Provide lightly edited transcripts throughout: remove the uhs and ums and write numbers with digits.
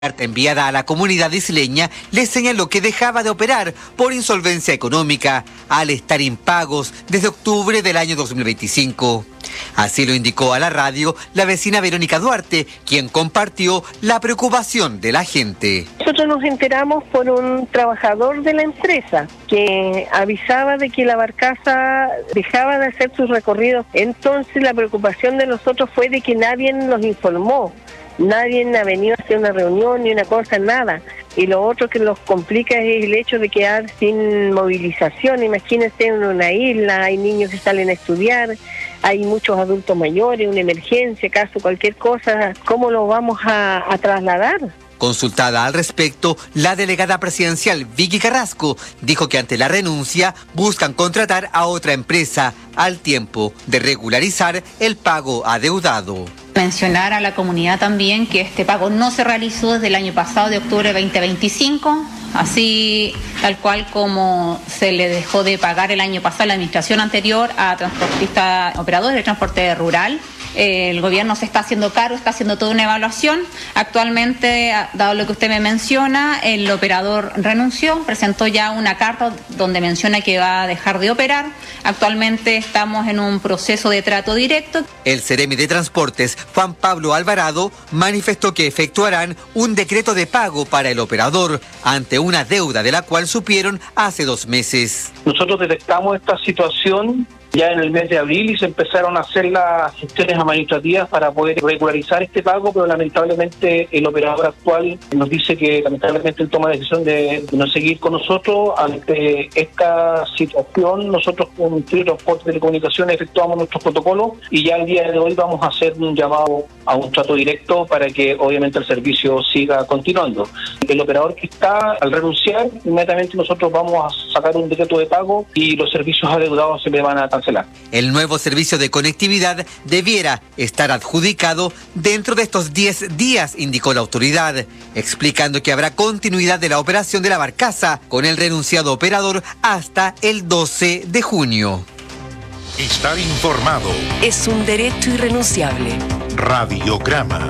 carta enviada a la comunidad isleña le señaló que dejaba de operar por insolvencia económica al estar impagos desde octubre del año 2025. Así lo indicó a la radio la vecina Verónica Duarte, quien compartió la preocupación de la gente. Nosotros nos enteramos por un trabajador de la empresa que avisaba de que la barcaza dejaba de hacer sus recorridos. Entonces la preocupación de nosotros fue de que nadie nos informó. Nadie ha venido a hacer una reunión ni una cosa, nada. Y lo otro que nos complica es el hecho de quedar sin movilización. Imagínense en una isla, hay niños que salen a estudiar, hay muchos adultos mayores, una emergencia, caso cualquier cosa, ¿cómo lo vamos a trasladar? Consultada al respecto, la delegada presidencial Vicky Carrasco dijo que ante la renuncia buscan contratar a otra empresa al tiempo de regularizar el pago adeudado. Mencionar a la comunidad también que este pago no se realizó desde el año pasado, de octubre de 2025, así tal cual como se le dejó de pagar el año pasado la administración anterior a transportistas operadores de transporte rural. El gobierno se está haciendo cargo, está haciendo toda una evaluación. Actualmente, dado lo que usted me menciona, el operador renunció, presentó ya una carta donde menciona que va a dejar de operar. Actualmente estamos en un proceso de trato directo. El Seremi de Transportes, Juan Pablo Alvarado, manifestó que efectuarán un decreto de pago para el operador ante una deuda de la cual supieron hace 2 meses. Nosotros detectamos esta situación ya en el mes de abril y se empezaron a hacer las gestiones administrativas para poder regularizar este pago, pero lamentablemente el operador actual nos dice que lamentablemente él toma la decisión de no seguir con nosotros. Ante esta situación, nosotros con Transporte de Telecomunicaciones efectuamos nuestros protocolos y ya el día de hoy vamos a hacer un llamado a un trato directo para que obviamente el servicio siga continuando. El operador que está, al renunciar, inmediatamente nosotros vamos a sacar un decreto de pago y los servicios adeudados se le van a cancelar. El nuevo servicio de conectividad debiera estar adjudicado dentro de estos 10 días, indicó la autoridad, explicando que habrá continuidad de la operación de la barcaza con el renunciado operador hasta el 12 de junio. Estar informado es un derecho irrenunciable. Radiograma.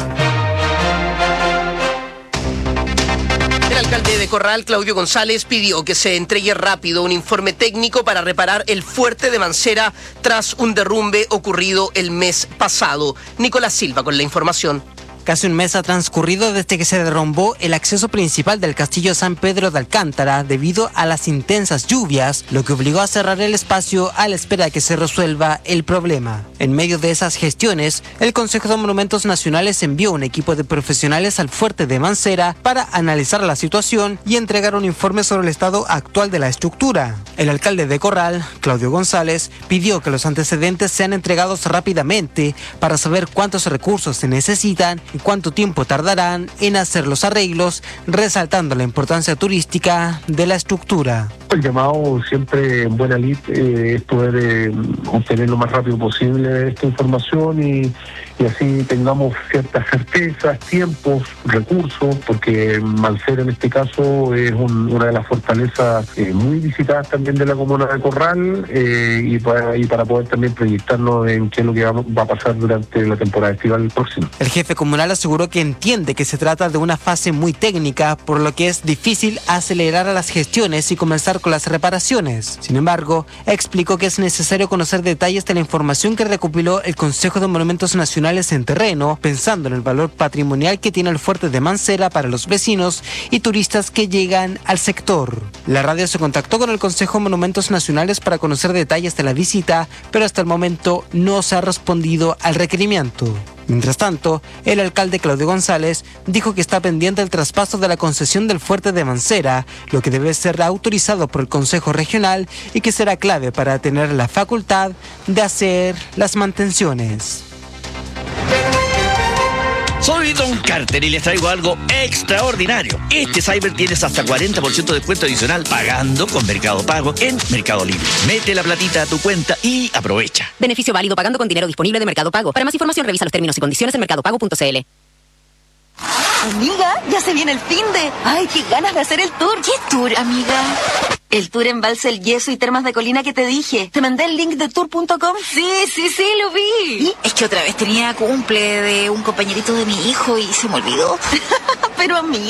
El alcalde de Corral, Claudio González, pidió que se entregue rápido un informe técnico para reparar el fuerte de Mancera tras un derrumbe ocurrido el mes pasado. Nicolás Silva con la información. Casi un mes ha transcurrido desde que se derrumbó el acceso principal del castillo San Pedro de Alcántara debido a las intensas lluvias, lo que obligó a cerrar el espacio a la espera de que se resuelva el problema. En medio de esas gestiones, el Consejo de Monumentos Nacionales envió un equipo de profesionales al fuerte de Mancera para analizar la situación y entregar un informe sobre el estado actual de la estructura. El alcalde de Corral, Claudio González, pidió que los antecedentes sean entregados rápidamente para saber cuántos recursos se necesitan y cuánto tiempo tardarán en hacer los arreglos, resaltando la importancia turística de la estructura. El llamado siempre en buena lid es poder obtener lo más rápido posible esta información y así tengamos ciertas certezas, tiempos, recursos, porque Mancera en este caso es una de las fortalezas muy visitadas también de la comuna de Corral y para poder también proyectarnos en qué es lo que va a pasar durante la temporada estival próxima. El jefe comunal aseguró que entiende que se trata de una fase muy técnica, por lo que es difícil acelerar las gestiones y comenzar con las reparaciones. Sin embargo, explicó que es necesario conocer detalles de la información que recopiló el Consejo de Monumentos Nacionales en terreno, pensando en el valor patrimonial que tiene el fuerte de Mancera para los vecinos y turistas que llegan al sector. La radio se contactó con el Consejo de Monumentos Nacionales para conocer detalles de la visita, pero hasta el momento no se ha respondido al requerimiento. Mientras tanto, el alcalde Claudio González dijo que está pendiente el traspaso de la concesión del fuerte de Mancera, lo que debe ser autorizado por el Consejo Regional y que será clave para tener la facultad de hacer las mantenciones. Soy Don Carter y les traigo algo extraordinario. Este Cyber tienes hasta 40% de descuento adicional pagando con Mercado Pago en Mercado Libre. Mete la platita a tu cuenta y aprovecha. Beneficio válido pagando con dinero disponible de Mercado Pago. Para más información revisa los términos y condiciones en mercadopago.cl. Amiga, ya se viene el finde. Ay, qué ganas de hacer el tour. ¿Qué tour, amiga? El tour en Balsa El Yeso y Termas de Colina que te dije. ¿Te mandé el link de tour.com? Sí, lo vi. ¿Y? Es que otra vez tenía cumple de un compañerito de mi hijo y se me olvidó. Pero a mí.